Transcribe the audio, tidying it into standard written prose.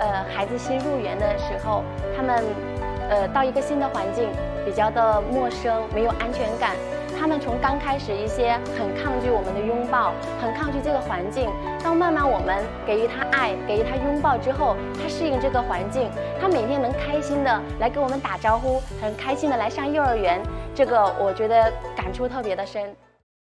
孩子新入园的时候，他们到一个新的环境比较的陌生，没有安全感。他们从刚开始一些很抗拒我们的拥抱，很抗拒这个环境，到慢慢我们给予他爱，给予他拥抱之后，他适应这个环境，他每天能开心的来给我们打招呼，很开心的来上幼儿园，这个我觉得感触特别的深。